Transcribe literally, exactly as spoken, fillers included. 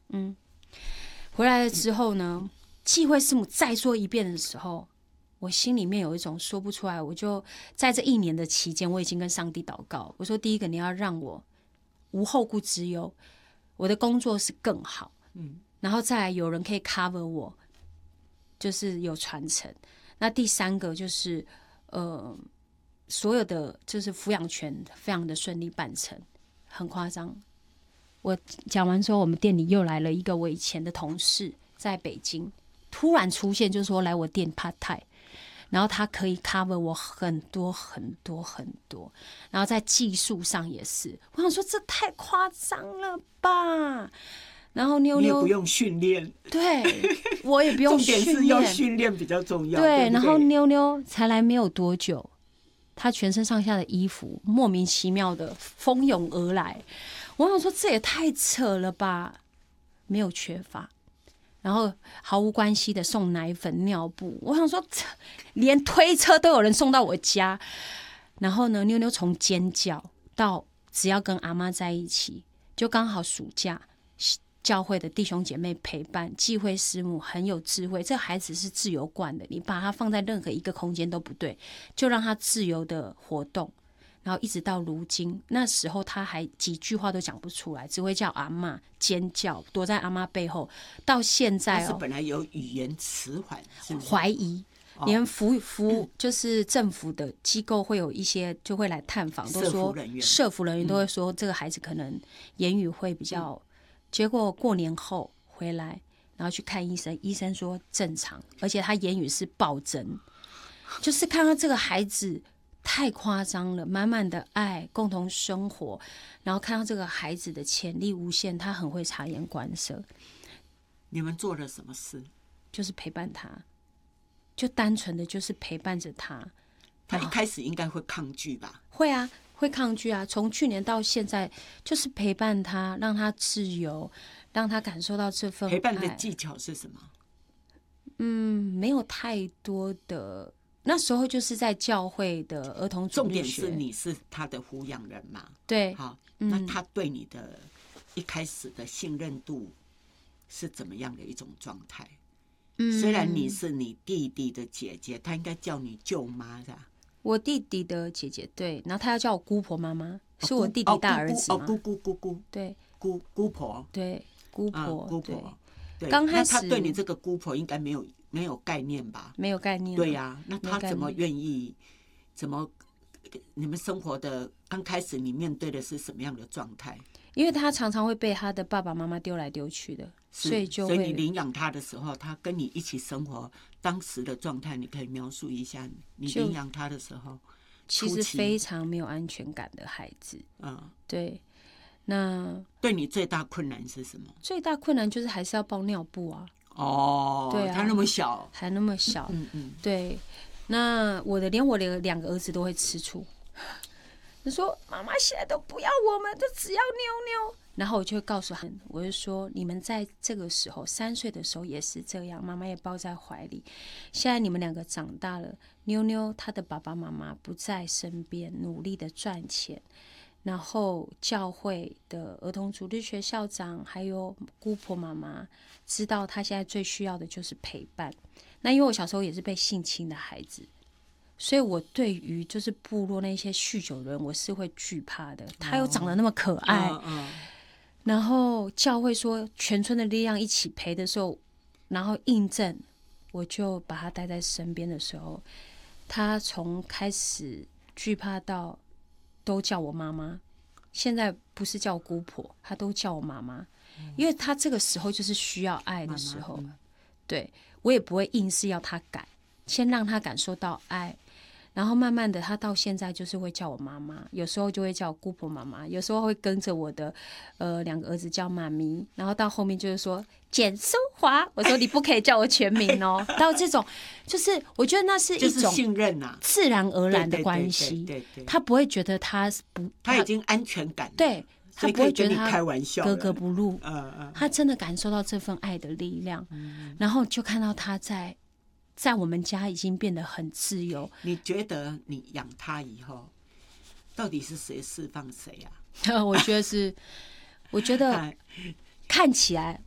嗯，回来了之后呢，忌讳师母再说一遍的时候，我心里面有一种说不出来。我就在这一年的期间，我已经跟上帝祷告，我说第一个你要让我无后顾之忧，我的工作是更好，嗯，然后再来有人可以 cover 我，就是有传承。那第三个就是呃，所有的就是抚养权非常的顺利办成，很夸张。我讲完之后，我们店里又来了一个我以前的同事，在北京突然出现，就说来我店 part time， 然后他可以 cover 我很多很多很多，然后在技术上也是，我想说这太夸张了吧。然后妞妞你也不用训练， 对我也不用训练， 重点是要训练比较重要。 对, 对, 对， 然后妞妞才来没有多久，她全身上下的衣服莫名其妙的蜂拥而来，我想说这也太扯了吧，没有缺乏，然后毫无关系的送奶粉尿布，我想说连推车都有人送到我家。然后呢，妞妞从尖叫到只要跟阿妈在一起，就刚好暑假教会的弟兄姐妹陪伴，忌讳师母很有智慧，这孩子是自由惯的，你把他放在任何一个空间都不对，就让他自由的活动，然后一直到如今，那时候他还几句话都讲不出来，只会叫阿嬷，尖叫，躲在阿嬷背后，到现在、哦、 他是本来有语言迟缓， 怀疑。连服服就是政府的机构会有一些就会来探访，都说社服人员都会说这个孩子可能言语会比较、嗯、结果过年后回来，然后去看医生，医生说正常，而且他言语是暴增，就是看到这个孩子太夸张了，满满的爱，共同生活，然后看到这个孩子的潜力无限，他很会察言观色。 你们做了什么事？ 就是陪伴他，就单纯的就是陪伴着他。 他一开始应该会抗拒吧？ 会啊，会抗拒啊。从去年到现在，就是陪伴他，让他自由，让他感受到这份爱。 陪伴的技巧是什么？ 嗯，没有太多的。那时候就是在教会的儿童主日学。 重点是你是他的抚养人嘛？ 对。 好， 嗯、 那他对你的一开始的信任度是怎么样的一种状态？嗯，虽然你是你弟弟的姐姐，他应该叫你舅妈是吧？ 我弟弟的姐姐，对，然后他要叫我姑婆妈妈，是我弟弟大儿子嘛？ 哦，姑姑姑姑， 对， 姑姑婆， 对，姑婆， 嗯、姑婆，对。 刚开始那他对你这个姑婆应该没有没有概念吧？ 没有概念。 对呀、啊，那他怎么愿意？怎么你们生活的刚开始，你面对的是什么样的状态？ 因为他常常会被他的爸爸妈妈丢来丢去的，所以就会。 所以你领养他的时候，他跟你一起生活，当时的状态，你可以描述一下。你领养他的时候， 其实非常没有安全感的孩子。 嗯， 对。那对你最大困难是什么？ 最大困难就是还是要包尿布啊。 哦，对啊，他那么小， 还那么小， 嗯嗯， 对。那我的连我的两个儿子都会吃醋。你说妈妈现在都不要我们，就只要妞妞。然后我就会告诉他们，我就说你们在这个时候三岁的时候也是这样，妈妈也抱在怀里。现在你们两个长大了，妞妞她的爸爸妈妈不在身边，努力的赚钱。然后教会的儿童主日学校长还有姑婆妈妈知道她现在最需要的就是陪伴。那因为我小时候也是被性侵的孩子，所以我对于就是部落那些酗酒人我是会惧怕的。他又长得那么可爱，哦嗯嗯、然后教会说全村的力量一起陪的时候，然后印证，我就把他带在身边的时候，他从开始惧怕到都叫我妈妈，现在不是叫姑婆，他都叫我妈妈，嗯、因为他这个时候就是需要爱的时候，妈妈嗯、对我也不会硬是要他改，先让他感受到爱。然后慢慢的他到现在就是会叫我妈妈，有时候就会叫我姑婆妈妈，有时候会跟着我的呃两个儿子叫妈咪，然后到后面就是说简淑华，我说你不可以叫我全名哦。到这种就是我觉得那是一种信任啊， 自然而然的关系，他不会觉得他不他已经安全感， 对，他不会觉得他格格不入， 嗯嗯， 他真的感受到这份爱的力量，嗯、然后就看到他在。在我们家已经变得很自由。 你觉得你养他以后，到底是谁释放谁啊？ 我觉得是，我觉得看起来